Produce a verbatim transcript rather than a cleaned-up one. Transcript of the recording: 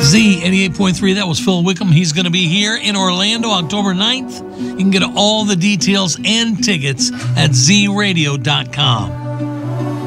Z eighty-eight point three, that was Phil Wickham. He's going to be here in Orlando October ninth. You can get all the details and tickets at z radio dot com.